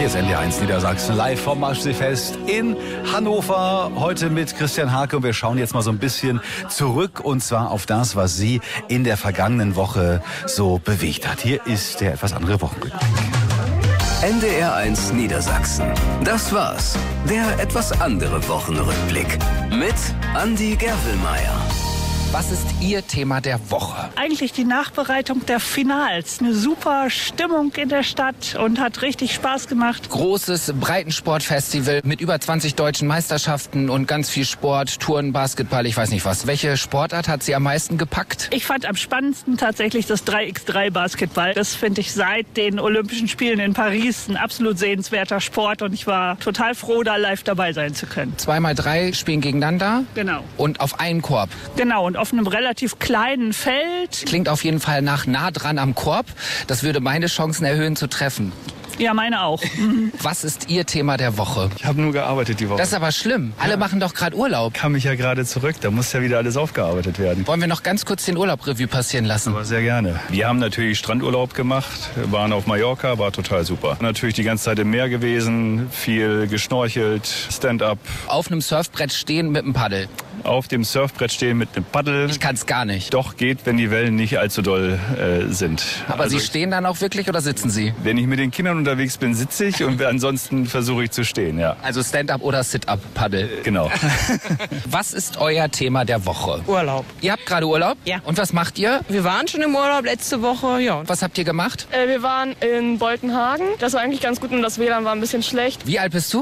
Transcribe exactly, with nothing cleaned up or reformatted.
ist N D R eins Niedersachsen live vom Maschseefest in Hannover. Heute mit Christian Hake und wir schauen jetzt mal so ein bisschen zurück und zwar auf das, was Sie in der vergangenen Woche so bewegt hat. Hier ist der etwas andere Wochenrückblick. N D R eins Niedersachsen. Das war's. Der etwas andere Wochenrückblick mit Andi Gervelmeier. Was ist Ihr Thema der Woche? Eigentlich die Nachbereitung der Finals. Eine super Stimmung in der Stadt und hat richtig Spaß gemacht. Großes Breitensportfestival mit über zwanzig deutschen Meisterschaften und ganz viel Sport, Touren, Basketball, ich weiß nicht was. Welche Sportart hat Sie am meisten gepackt? Ich fand am spannendsten tatsächlich das drei gegen drei Basketball. Das finde ich seit den Olympischen Spielen in Paris ein absolut sehenswerter Sport und ich war total froh, da live dabei sein zu können. Zwei mal drei spielen gegeneinander. Genau. Und auf einen Korb. Genau, und auf einem relativ kleinen Feld. Klingt auf jeden Fall nach nah dran am Korb. Das würde meine Chancen erhöhen zu treffen. Ja, meine auch. Mhm. Was ist Ihr Thema der Woche? Ich habe nur gearbeitet die Woche. Das ist aber schlimm. Alle ja. machen doch gerade Urlaub. Kam ich ja gerade zurück, da muss ja wieder alles aufgearbeitet werden. Wollen wir noch ganz kurz den Urlaub Revue passieren lassen? Aber sehr gerne. Wir haben natürlich Strandurlaub gemacht, waren auf Mallorca, war total super. Natürlich die ganze Zeit im Meer gewesen, viel geschnorchelt, Stand-up. Auf einem Surfbrett stehen mit einem Paddel. Auf dem Surfbrett stehen mit einem Paddel. Ich kann's gar nicht. Doch, geht, wenn die Wellen nicht allzu doll äh, sind. Aber also Sie stehen dann auch wirklich oder sitzen Sie? Wenn ich mit den Kindern unterwegs bin, sitze ich und ansonsten versuche ich zu stehen, ja. Also Stand-up oder Sit-up-Paddel. Äh, genau. Was ist euer Thema der Woche? Urlaub. Ihr habt gerade Urlaub? Ja. Und was macht ihr? Wir waren schon im Urlaub letzte Woche, ja. Was habt ihr gemacht? Äh, wir waren in Boltenhagen. Das war eigentlich ganz gut und das W L A N war ein bisschen schlecht. Wie alt bist du?